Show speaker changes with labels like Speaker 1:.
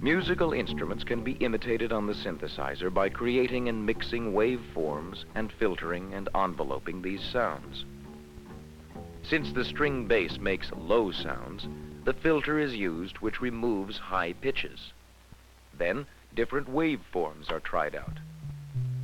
Speaker 1: Musical instruments can be imitated on the synthesizer by creating and mixing waveforms and filtering and enveloping these sounds. Since the string bass makes low sounds, the filter is used which removes high pitches. Then, different waveforms are tried out.